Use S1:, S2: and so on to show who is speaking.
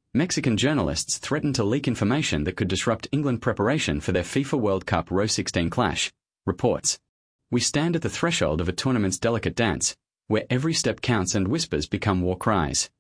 S1: Mexican journalists threatened to leak information that could disrupt England preparation for their FIFA World Cup Row 16 clash, reports. We stand at the threshold of a tournament's delicate dance, where every step counts and whispers become war cries.